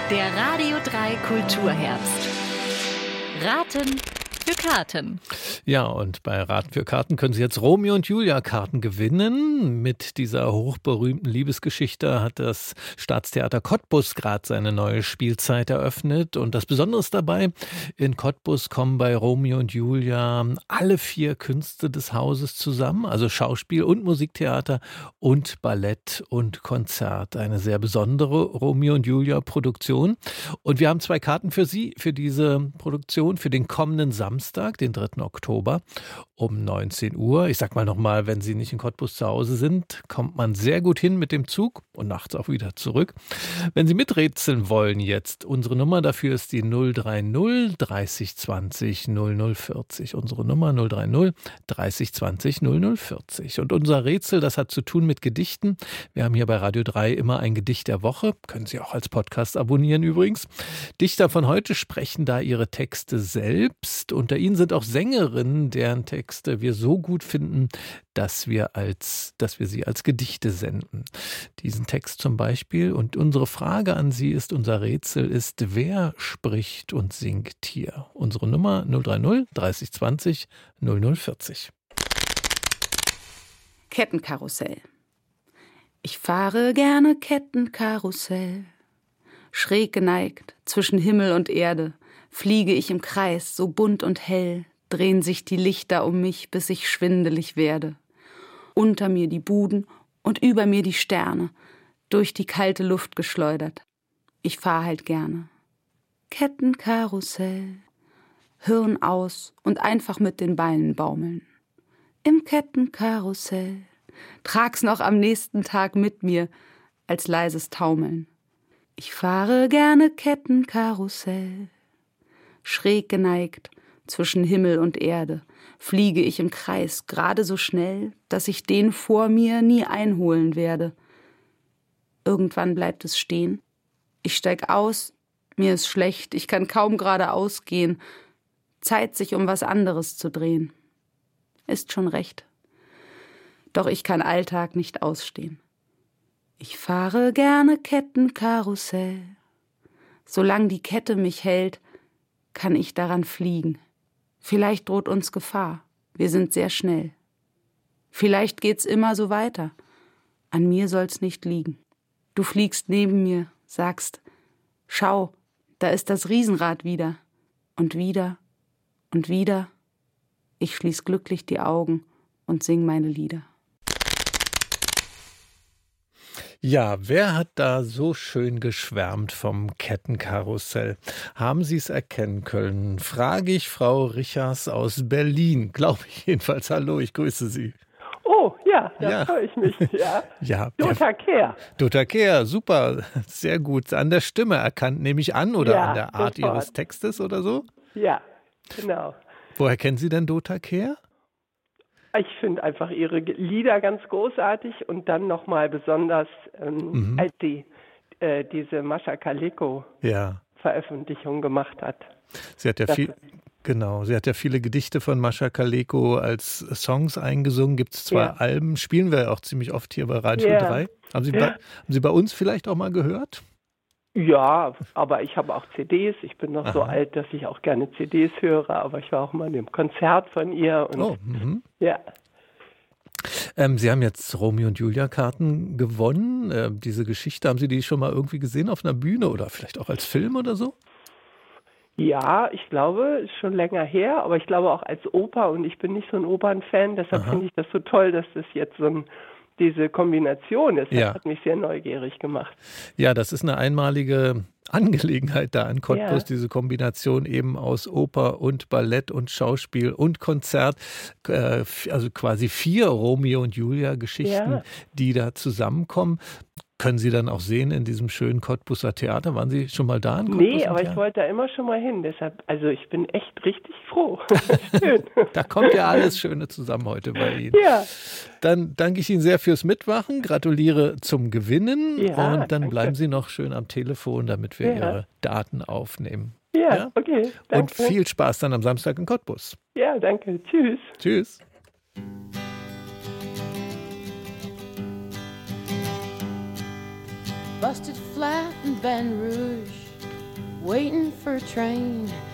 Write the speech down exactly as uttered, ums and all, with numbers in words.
Der Radio drei Kulturherbst. Raten für Karten. Ja, und bei Raten für Karten können Sie jetzt Romeo und Julia Karten gewinnen. Mit dieser hochberühmten Liebesgeschichte hat das Staatstheater Cottbus gerade seine neue Spielzeit eröffnet. Und das Besondere ist dabei, in Cottbus kommen bei Romeo und Julia alle vier Künste des Hauses zusammen, also Schauspiel und Musiktheater und Ballett und Konzert. Eine sehr besondere Romeo und Julia Produktion. Und wir haben zwei Karten für Sie, für diese Produktion, für den kommenden Samstag, den dritten Oktober um neunzehn Uhr. Ich sag mal nochmal, wenn Sie nicht in Cottbus zu Hause sind, kommt man sehr gut hin mit dem Zug und nachts auch wieder zurück. Wenn Sie miträtseln wollen jetzt, unsere Nummer dafür ist die null drei null dreißig zwanzig null null vierzig. Unsere Nummer null drei null dreißig zwanzig null null vierzig. Und unser Rätsel, das hat zu tun mit Gedichten. Wir haben hier bei Radio drei immer ein Gedicht der Woche. Können Sie auch als Podcast abonnieren übrigens. Dichter von heute sprechen da ihre Texte selbst. Unter ihnen sind auch Sängerinnen, deren Texte wir so gut finden, dass wir, als, dass wir sie als Gedichte senden. Diesen Text zum Beispiel. Und unsere Frage an Sie ist, unser Rätsel ist, wer spricht und singt hier? Unsere Nummer null drei null dreißig zwanzig null null vierzig. Kettenkarussell. Ich fahre gerne Kettenkarussell. Schräg geneigt zwischen Himmel und Erde fliege ich im Kreis, so bunt und hell, drehen sich die Lichter um mich, bis ich schwindelig werde. Unter mir die Buden und über mir die Sterne, durch die kalte Luft geschleudert. Ich fahr halt gerne. Kettenkarussell, Hirn aus und einfach mit den Beinen baumeln. Im Kettenkarussell, trag's noch am nächsten Tag mit mir, als leises Taumeln. Ich fahre gerne Kettenkarussell. Schräg geneigt zwischen Himmel und Erde fliege ich im Kreis, gerade so schnell, dass ich den vor mir nie einholen werde. Irgendwann bleibt es stehen. Ich steig aus, mir ist schlecht, ich kann kaum geradeaus gehen. Zeit, sich um was anderes zu drehen. Ist schon recht. Doch ich kann Alltag nicht ausstehen. Ich fahre gerne Kettenkarussell. Solange die Kette mich hält, kann ich daran fliegen. Vielleicht droht uns Gefahr. Wir sind sehr schnell. Vielleicht geht's immer so weiter. An mir soll's nicht liegen. Du fliegst neben mir, sagst, schau, da ist das Riesenrad wieder. Und wieder und wieder. Ich schließ glücklich die Augen und sing meine Lieder. Ja, wer hat da so schön geschwärmt vom Kettenkarussell? Haben Sie es erkennen können? Frage ich Frau Richers aus Berlin. Glaube ich jedenfalls. Hallo, ich grüße Sie. Oh, ja, da Ja. freue ich mich. Ja. Ja, Dota Kehr. Dota Kehr, super, sehr gut. An der Stimme erkannt, nehme ich an, oder Ja, an der Art sofort. Ihres Textes oder so? Ja, genau. Woher kennen Sie denn Dota Kehr? Ich finde einfach ihre Lieder ganz großartig und dann nochmal besonders, ähm, Mhm. als sie äh, diese Mascha Kaleko Ja, Veröffentlichung gemacht hat. sie hat ja Das- viel, genau, sie hat ja viele Gedichte von Mascha Kaleko als Songs eingesungen. Gibt es zwei Ja. Alben, spielen wir auch ziemlich oft hier bei Radio Ja. drei. Haben Sie, Ja. bei, haben Sie bei uns vielleicht auch mal gehört? Ja, aber ich habe auch C Ds. Ich bin noch so Aha. alt, dass ich auch gerne C Ds höre, aber ich war auch mal in dem Konzert von ihr. Und Oh, mhm. ja. Ähm, Sie haben jetzt Romeo und Julia Karten gewonnen. Äh, diese Geschichte, haben Sie die schon mal irgendwie gesehen auf einer Bühne oder vielleicht auch als Film oder so? Ja, ich glaube, ist schon länger her, aber ich glaube auch als Oper und ich bin nicht so ein Opernfan, deshalb Aha. finde ich das so toll, dass das jetzt so ein, diese Kombination ist. Das Ja. hat mich sehr neugierig gemacht. Ja, das ist eine einmalige Angelegenheit da in Cottbus, Ja. diese Kombination eben aus Oper und Ballett und Schauspiel und Konzert. Äh, also quasi vier Romeo und Julia Geschichten, Ja. die da zusammenkommen. Können Sie dann auch sehen in diesem schönen Cottbuser Theater? Waren Sie schon mal da in Cottbus? Nee, im aber ich Theater? wollte da immer schon mal hin, deshalb, also ich bin echt richtig froh. Schön. Da kommt ja alles Schöne zusammen heute bei Ihnen. Ja, Dann danke ich Ihnen sehr fürs Mitmachen, gratuliere zum Gewinnen Ja, und dann danke. bleiben Sie noch schön am Telefon, damit wir Ja. Ihre Daten aufnehmen. ja, Ja? okay. Und Danke. viel Spaß dann am Samstag in Cottbus. Ja, danke. Tschüss. Tschüss. Busted flat in Baton Rouge, waiting for a train.